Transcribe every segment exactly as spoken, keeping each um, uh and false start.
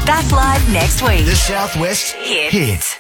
Back live next week. The Southwest Hit. Hit.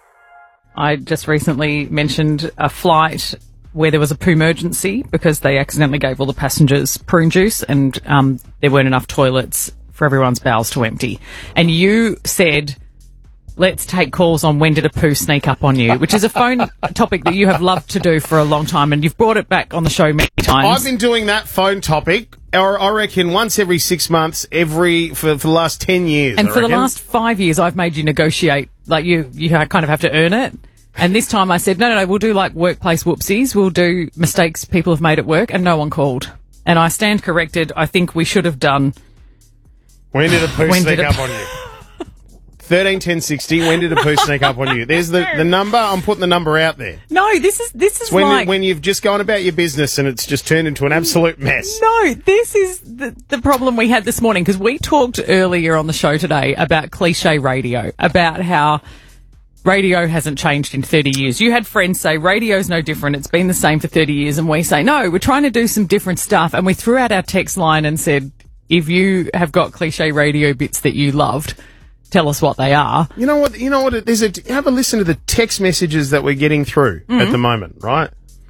I just recently mentioned a flight where there was a poo emergency because they accidentally gave all the passengers prune juice and um, there weren't enough toilets for everyone's bowels to empty. And you said, let's take calls on when did a poo sneak up on you, which is a phone topic that you have loved to do for a long time, and you've brought it back on the show many times. I've been doing that phone topic, or I reckon, once every six months, every for, for the last ten years. And I for reckon. the last five years, I've made you negotiate. Like, you, you kind of have to earn it. And this time I said, no, no, no, we'll do like workplace whoopsies. We'll do mistakes people have made at work, and no one called. And I stand corrected. I think we should have done... When did a poo When sneak did a- up on you? thirteen ten sixty, when did a poo sneak up on you? There's the, the number. I'm putting the number out there. No, this is this is When, like... when you've just gone about your business and it's just turned into an absolute mess. No, this is the, the problem we had this morning, because we talked earlier on the show today about cliche radio, about how radio hasn't changed in thirty years. You had friends say radio's no different, it's been the same for thirty years, and we say, no, we're trying to do some different stuff. And we threw out our text line and said, if you have got cliche radio bits that you loved, tell us what they are. You know what? You know what? There's a, have a listen to the text messages that we're getting through Mm-hmm. at the moment, right?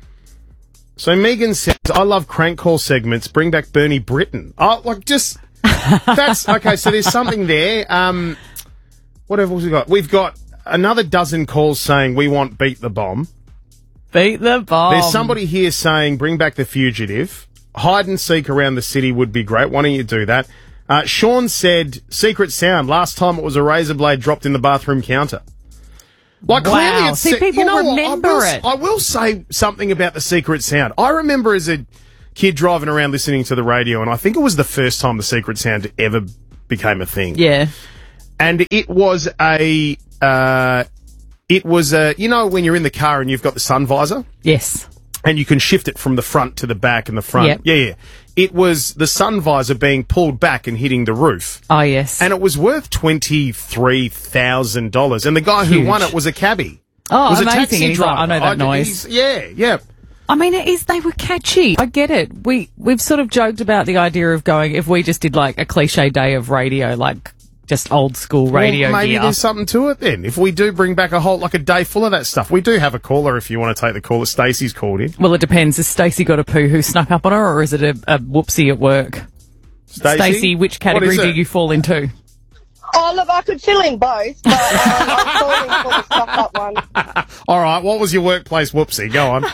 So Megan says, I love crank call segments. Bring back Bernie Britton. Oh, like just, that's, okay, so there's something there. Um, what else have we got? We've got another dozen calls saying we want Beat the Bomb. Beat the bomb. There's somebody here saying bring back The Fugitive. Hide and seek around the city would be great. Why don't you do that? Uh, Sean said, Secret Sound. Last time it was a razor blade dropped in the bathroom counter. Like, Wow. clearly it's... See, people you know what? remember I will, it. I will say something about the Secret Sound. I remember as a kid driving around listening to the radio, and I think it was the first time the Secret Sound ever became a thing. Yeah. And it was a... Uh, it was a... You know when you're in the car and you've got the sun visor? Yes. And you can shift it from the front to the back and the front. Yep. Yeah, yeah. It was the sun visor being pulled back and hitting the roof. Oh, yes. And it was worth twenty-three thousand dollars. And the guy who Huge. won it was a cabbie. Oh, was amazing. a taxi And he's like, driver. I know that noise. he's- Yeah, yeah. I mean, it is, they were catchy. I get it. We, we've sort of joked about the idea of going, if we just did like a cliche day of radio, like just old school radio Well, maybe gear. there's something to it then. If we do bring back a whole, like a day full of that stuff. We do have a caller if you want to take the caller. Stacey's called in. Well, it depends. Has Stacey got a poo who snuck up on her, or is it a, a whoopsie at work? Stacey, Stacey, which category what do is it? you fall into? Oh, look, I could fill in both, but um, I'm falling for the stuck up one. All right, what was your workplace whoopsie? Go on.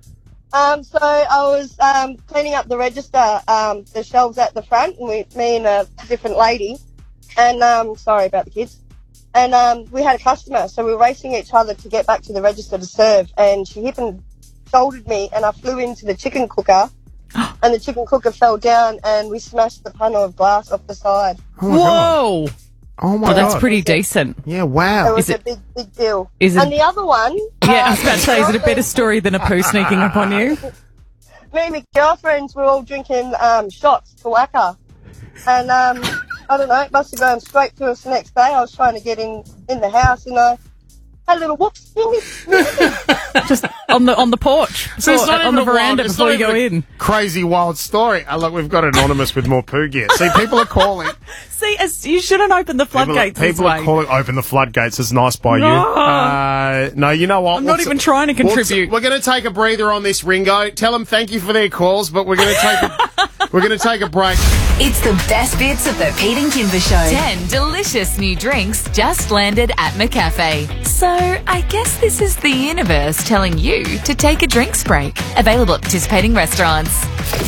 Um, so I was um, cleaning up the register, um, the shelves at the front, and we, me and a different lady, and um, sorry about the kids, and um, we had a customer, so we were racing each other to get back to the register to serve, and she hip and shouldered me, and I flew into the chicken cooker, and the chicken cooker fell down, and we smashed the panel of glass off the side. Oh my God. Whoa! Oh my Well, that's God. pretty decent. Yeah, It wow. was Is a it- big, big deal. is it- and the other one... Yeah, I um, was about to say, is it a better story than a poo sneaking up on you? Me and my girlfriends were all drinking um, shots to whacker. And um, I don't know, it must have gone straight to us the next day. I was trying to get in, in the house and I had a little whoops. Just on the on the porch, So it's or not on even the a wild- veranda it's before not you go even a in. Crazy wild story. Oh, look, we've got Anonymous with more poo gear. See, people are calling. See, as, you shouldn't open the People, are, floodgates this people are way. calling. Open the floodgates. It's nice by No. you. Uh, no, you know what? I'm not We'll even t- trying to we'll t- contribute. We're going to take a breather on this, Ringo. Tell them thank you for their calls, but we're going to take a, we're going to take a break. It's the best bits of the Pete and Kimber Show. Ten delicious new drinks just landed at McCafe. So I guess this is the universe telling you to take a drinks break. Available at participating restaurants.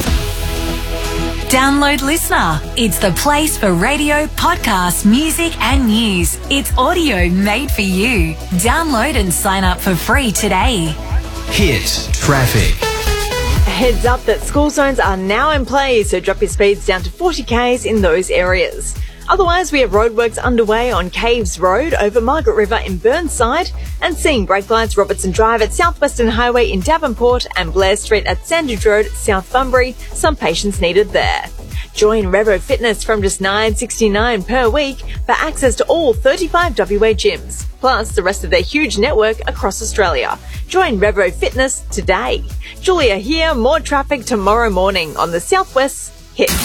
Download Listener. It's the place for radio, podcasts, music and news. It's audio made for you. Download and sign up for free today. Hit traffic. Heads up that school zones are now in place, so drop your speeds down to forty kays in those areas. Otherwise, we have roadworks underway on Caves Road over Margaret River in Burnside and seeing brake lights Robertson Drive at Southwestern Highway in Davenport and Blair Street at Sandridge Road, South Bunbury. Some patience needed there. Join Revo Fitness from just nine dollars sixty-nine per week for access to all thirty-five W A gyms, plus the rest of their huge network across Australia. Join Revo Fitness today. Julia here, more traffic tomorrow morning on the Southwest Hit.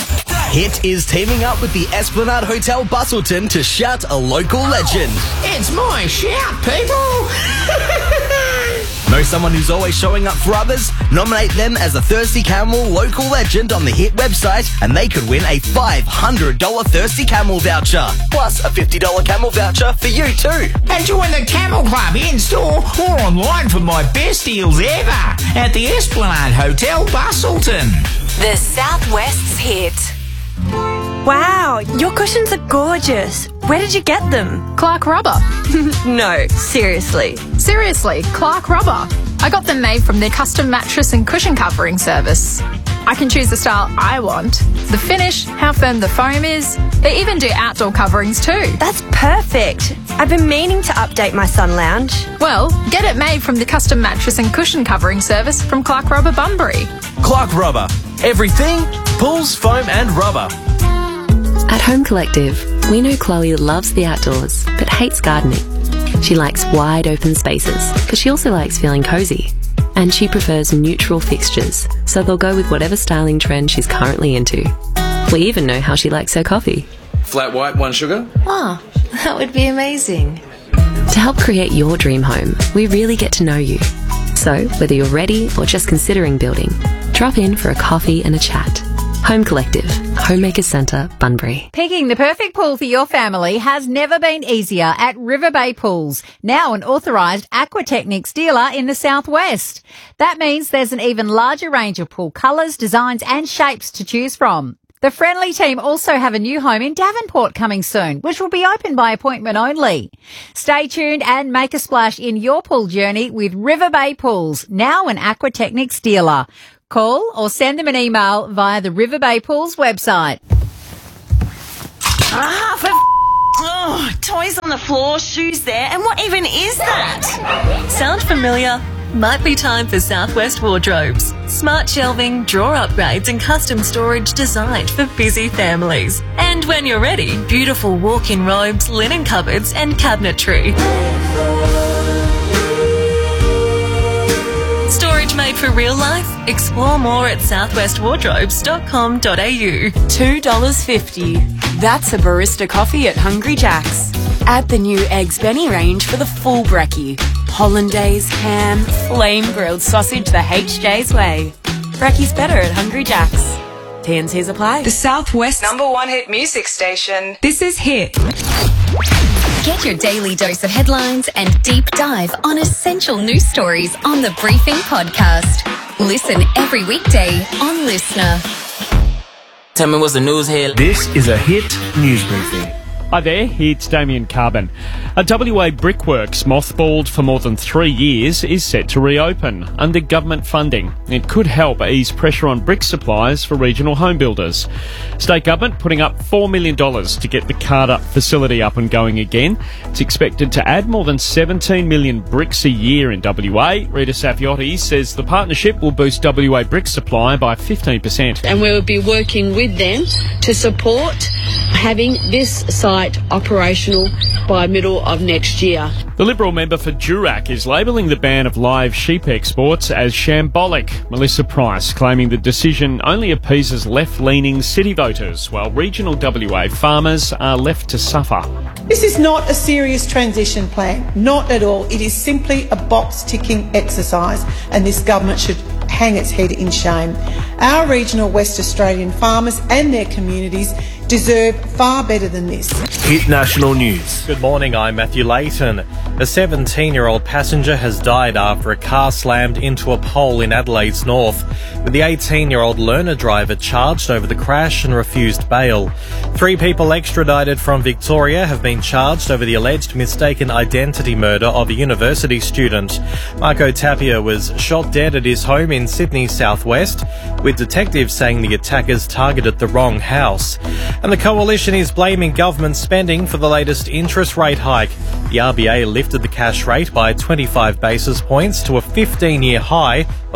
Hit is teaming up with the Esplanade Hotel Bustleton to shout a local legend. It's my shout, people! Know someone who's always showing up for others? Nominate them as a Thirsty Camel local legend on the Hit website and they could win a five hundred dollars Thirsty Camel voucher. Plus a fifty dollars Camel voucher for you too. And join the Camel Club in-store or online for my best deals ever at the Esplanade Hotel Bustleton. The Southwest's Hit. Wow, your cushions are gorgeous. Where did you get them? Clark Rubber. No, seriously. Seriously, Clark Rubber. I got them made from their custom mattress and cushion covering service. I can choose the style I want, the finish, how firm the foam is. They even do outdoor coverings too. That's perfect. I've been meaning to update my sun lounge. Well, get it made from the custom mattress and cushion covering service from Clark Rubber Bunbury. Clark Rubber. Everything, pulls, foam and rubber. At Home Collective, we know Chloe loves the outdoors, but hates gardening. She likes wide open spaces, but she also likes feeling cozy. And she prefers neutral fixtures, so they'll go with whatever styling trend she's currently into. We even know how she likes her coffee. Flat white, one sugar? Oh, that would be amazing. To help create your dream home, we really get to know you. So, whether you're ready or just considering building, drop in for a coffee and a chat. Home Collective, Homemakers Centre, Bunbury. Picking the perfect pool for your family has never been easier at River Bay Pools, now an authorised Aquatechnics dealer in the southwest. That means there's an even larger range of pool colours, designs and shapes to choose from. The friendly team also have a new home in Davenport coming soon, which will be open by appointment only. Stay tuned and make a splash in your pool journey with River Bay Pools, now an Aquatechnics dealer. Call or send them an email via the River Bay Pools website. Ah, for oh, toys on the floor, shoes there, and what even is that? Sound familiar? Might be time for Southwest Wardrobes. Smart shelving, drawer upgrades and custom storage designed for busy families. And when you're ready, beautiful walk-in robes, linen cupboards and cabinetry. Storage made for real life? Explore more at southwest wardrobes dot com dot a u. two dollars fifty. That's a barista coffee at Hungry Jack's. Add the new Eggs Benny range for the full brekkie. Hollandaise, ham, flame-grilled sausage the H J's way. Brekkie's better at Hungry Jack's. T and C's apply. The Southwest number one hit music station. This is Hit. Get your daily dose of headlines and deep dive on essential news stories on the Briefing Podcast. Listen every weekday on Listener. Tell me what's the news here. This is a Hit News Briefing. Hi there, it's Damien Carbon. A W A Brickworks mothballed for more than three years is set to reopen under government funding. It could help ease pressure on brick suppliers for regional home builders. State government putting up four million dollars to get the Carter facility up and going again. It's expected to add more than seventeen million bricks a year in W A. Rita Safiotti says the partnership will boost W A brick supply by fifteen percent. And we will be working with them to support having this site operational by middle of next year. The Liberal member for Durack is labelling the ban of live sheep exports as shambolic. Melissa Price claiming the decision only appeases left-leaning city voters, while regional W A farmers are left to suffer. This is not a serious transition plan, not at all. It is simply a box-ticking exercise, and this government should hang its head in shame. Our regional West Australian farmers and their communities deserve far better than this. Hit National News. Good morning, I'm Matthew Layton. A seventeen-year-old passenger has died after a car slammed into a pole in Adelaide's north, with the eighteen-year-old learner driver charged over the crash and refused bail. Three people extradited from Victoria have been charged over the alleged mistaken identity murder of a university student. Marco Tapia was shot dead at his home in Sydney's southwest, with detectives saying the attackers targeted the wrong house. And the Coalition is blaming government spending for the latest interest rate hike. The R B A lifted the cash rate by twenty-five basis points to a fifteen-year high of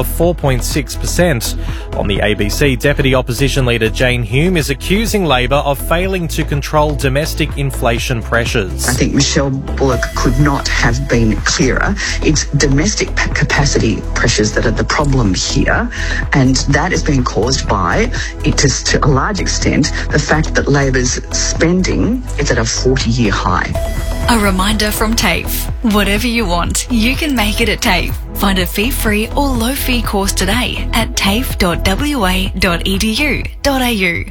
of four point six percent. On the A B C, Deputy Opposition Leader Jane Hume is accusing Labor of failing to control domestic inflation pressures. I think Michelle Bullock could not have been clearer. It's domestic p- capacity pressures that are the problem here, and that is being caused by, it is to a large extent, the fact that Labor's spending is at a forty-year high. A reminder from TAFE. Whatever you want, you can make it at TAFE. Find a fee-free or low-fee course today at tafe dot w a dot e d u dot a u.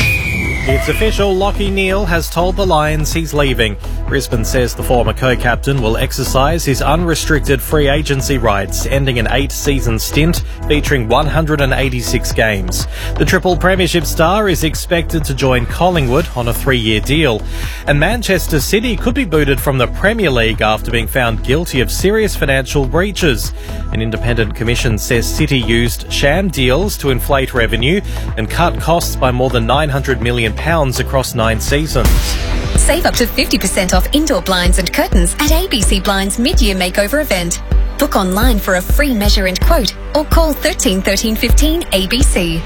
It's official, Lachie Neale has told the Lions he's leaving. Brisbane says the former co-captain will exercise his unrestricted free agency rights, ending an eight-season stint featuring one hundred eighty-six games. The triple premiership star is expected to join Collingwood on a three-year deal. And Manchester City could be booted from the Premier League after being found guilty of serious financial breaches. An independent commission says City used sham deals to inflate revenue and cut costs by more than nine hundred million pounds across nine seasons. Save up to fifty percent off indoor blinds and curtains at A B C Blinds mid-year makeover event. Book online for a free measure and quote or call thirteen thirteen fifteen A B C.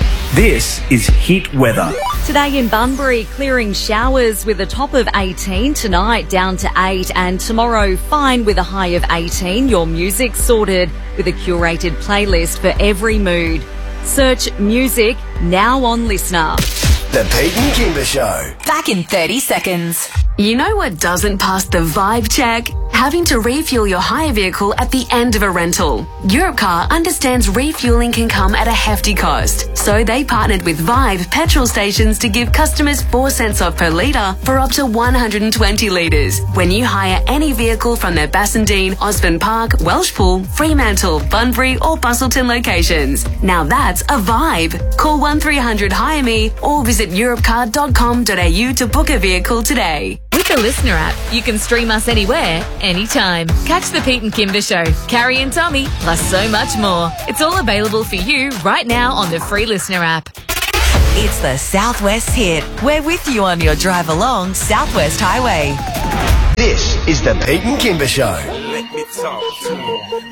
This is Hit Weather. Today in Bunbury, clearing showers with a top of eighteen, tonight down to eight, and tomorrow fine with a high of eighteen. Your music sorted with a curated playlist for every mood. Search music now on Listener. The Pete and Kimber Show. Back in thirty seconds. You know what doesn't pass the vibe check? Having to refuel your hire vehicle at the end of a rental. Europcar understands refueling can come at a hefty cost, so they partnered with Vibe petrol stations to give customers four cents off per litre for up to one hundred twenty litres when you hire any vehicle from their Bassendean, Osborne Park, Welshpool, Fremantle, Bunbury or Bustleton locations. Now that's a vibe. Call one three hundred hire me or visit europcar dot com dot a u to book a vehicle today. With the Listener app, you can stream us anywhere, anytime. Catch the Pete and Kimber Show, Carrie and Tommy, plus so much more. It's all available for you right now on the free Listener app. It's the Southwest Hit. We're with you on your drive along Southwest Highway. This is the Pete and Kimber Show. Let me talk to you.